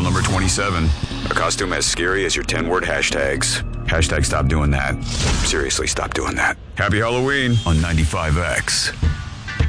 number 27. A costume as scary as your 10-word hashtags. Hashtag stop doing that. Seriously, stop doing that. Happy Halloween on 95X.